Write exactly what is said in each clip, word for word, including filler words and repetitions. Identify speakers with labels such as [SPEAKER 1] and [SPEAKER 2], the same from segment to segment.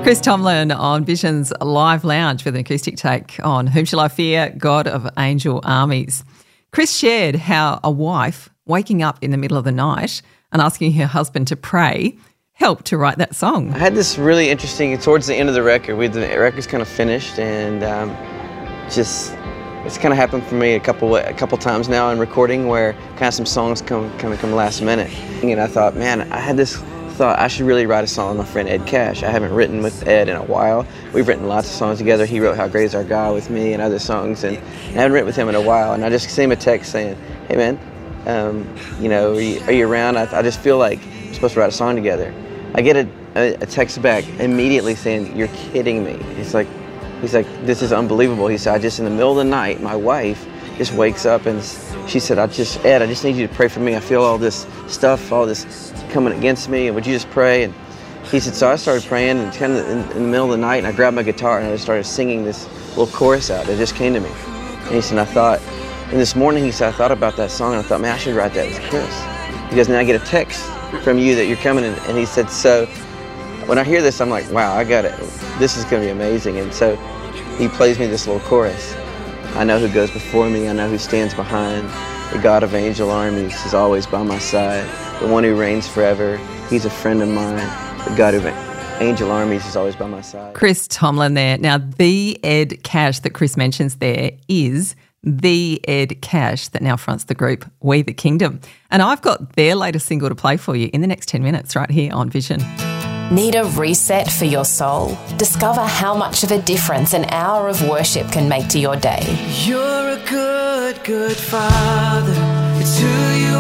[SPEAKER 1] Chris Tomlin on Vision's Live Lounge with an acoustic take on Whom Shall I Fear, God of Angel Armies. Chris shared how a wife waking up in the middle of the night and asking her husband to pray helped to write that song.
[SPEAKER 2] I had this really interesting, towards the end of the record, we, the record's kind of finished, and um, just, it's kind of happened for me a couple a couple times now in recording where kind of some songs come kind of come last minute. And I thought, man, I had this thought I should really write a song with my friend Ed Cash. I haven't written with Ed in a while. We've written lots of songs together. He wrote How Great Is Our God with me and other songs, and, and I haven't written with him in a while. And I just sent him a text saying, hey man, um, you know, are you, are you around? I, I just feel like we're supposed to write a song together. I get a, a, a text back immediately saying, you're kidding me. He's like, he's like, this is unbelievable. He said, I just, in the middle of the night, my wife just wakes up and she said, I just, Ed, I just need you to pray for me. I feel all this stuff, all this coming against me, and would you just pray? And he said, so I started praying, and kind of in, in the middle of the night, and I grabbed my guitar and I just started singing this little chorus out. It just came to me. And he said, I thought, and this morning he said, I thought about that song, and I thought, man, I should write that with Chris. Because now I get a text from you that you're coming in. And he said, so when I hear this, I'm like, wow, I got it. This is going to be amazing. And so he plays me this little chorus. I know who goes before me. I know who stands behind. The God of angel armies is always by my side. The one who reigns forever. He's a friend of mine. The God of angel armies is always by my side.
[SPEAKER 1] Chris Tomlin there. Now, the Ed Cash that Chris mentions there is the Ed Cash that now fronts the group We the Kingdom. And I've got their latest single to play for you in the next ten minutes right here on Vision.
[SPEAKER 3] Need a reset for your soul? Discover how much of a difference an hour of worship can make to your day.
[SPEAKER 4] You're a good, good father. It's who you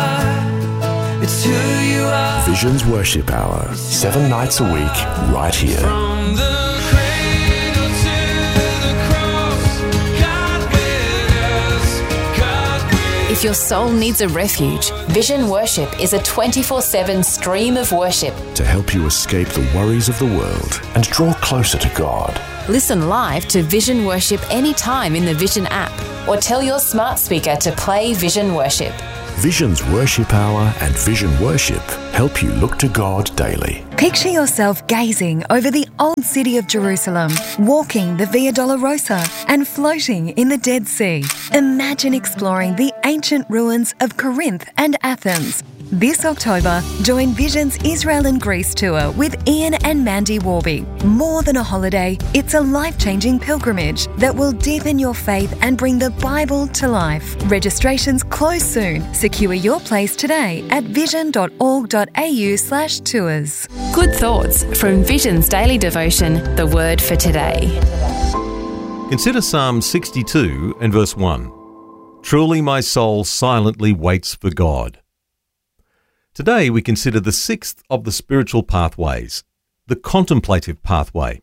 [SPEAKER 4] are. It's who you are.
[SPEAKER 5] Vision's Worship Hour, seven nights a week, right here.
[SPEAKER 4] From the cradle to the cross, God with us, God with us.
[SPEAKER 3] If your soul needs a refuge, Vision Worship is a twenty-four seven stream of worship
[SPEAKER 5] To help you escape the worries of the world and draw closer to God.
[SPEAKER 3] Listen live to Vision Worship anytime in the Vision app, or tell your smart speaker to play Vision Worship.
[SPEAKER 5] Vision's Worship Hour and Vision Worship help you look to God daily.
[SPEAKER 6] Picture yourself gazing over the old city of Jerusalem, walking the Via Dolorosa and floating in the Dead Sea. Imagine exploring the ancient ruins of Corinth and Athens. This October, join Vision's Israel and Greece tour with Ian and Mandy Warby. More than a holiday, it's a life-changing pilgrimage that will deepen your faith and bring the Bible to life. Registrations close soon. Secure your place today at vision.org.au slash tours.
[SPEAKER 3] Good thoughts from Vision's daily devotion, The Word for Today.
[SPEAKER 7] Consider Psalm sixty-two and verse one. Truly my soul silently waits for God. Today we consider the sixth of the spiritual pathways, the contemplative pathway.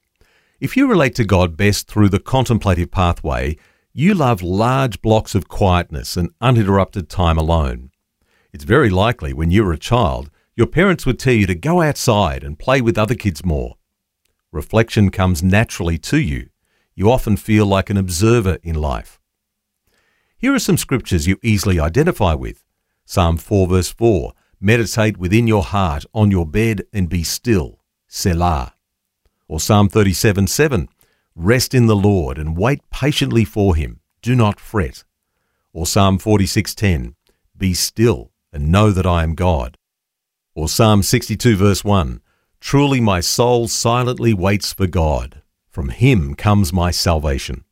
[SPEAKER 7] If you relate to God best through the contemplative pathway, you love large blocks of quietness and uninterrupted time alone. It's very likely when you were a child, your parents would tell you to go outside and play with other kids more. Reflection comes naturally to you. You often feel like an observer in life. Here are some scriptures you easily identify with. Psalm four verse four, meditate within your heart on your bed and be still, Selah. Or Psalm thirty-seven seven, rest in the Lord and wait patiently for him, do not fret. Or Psalm forty-six ten, be still and know that I am God. Or Psalm sixty-two verse one, truly my soul silently waits for God. From him comes my salvation.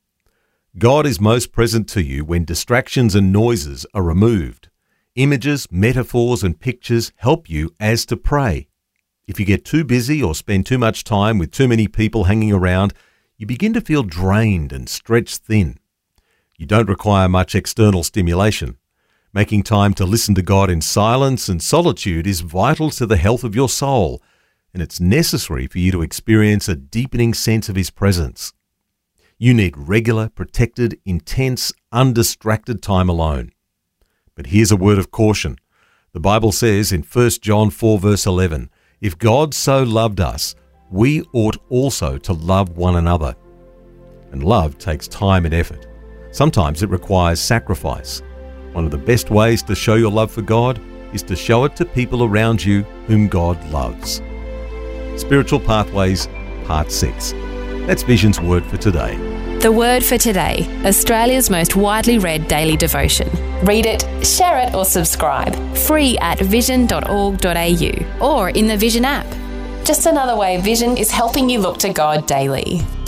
[SPEAKER 7] God is most present to you when distractions and noises are removed. Images, metaphors and pictures help you as to pray. If you get too busy or spend too much time with too many people hanging around, you begin to feel drained and stretched thin. You don't require much external stimulation. Making time to listen to God in silence and solitude is vital to the health of your soul, and it's necessary for you to experience a deepening sense of his presence. You need regular, protected, intense, undistracted time alone. But here's a word of caution. The Bible says in First John four verse eleven, if God so loved us, we ought also to love one another. And love takes time and effort. Sometimes it requires sacrifice. One of the best ways to show your love for God is to show it to people around you whom God loves. Spiritual Pathways, Part six. That's Vision's Word for today.
[SPEAKER 3] The Word for Today, Australia's most widely read daily devotion. Read it, share it or subscribe. Free at vision dot org dot a u or in the Vision app. Just another way Vision is helping you look to God daily.